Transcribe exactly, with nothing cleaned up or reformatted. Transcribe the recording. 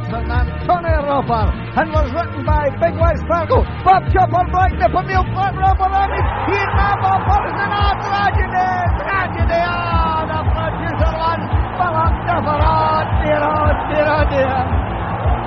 Johnson and Tony Roper, and was written by Big West Fargo. Bob Chop on Bright Nippermute, Bob Roper on it. He now Bob Forrest and